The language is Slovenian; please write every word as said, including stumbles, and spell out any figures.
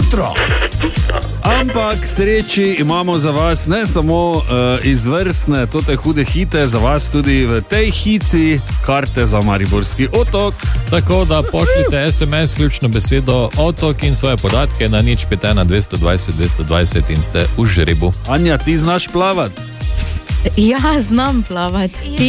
jutro. Ampak sreči imamo za vas ne samo uh, izvrstne, tote hude hite, za vas tudi v tej hici karte za Mariborski otok. Tako da pošljite es em es ključno besedo otok in svoje podatke na nič pet ena dvesto dvajset dvesto dvajset in ste v žrebu. Anja, ti znaš plavati? Ja, znam plavati.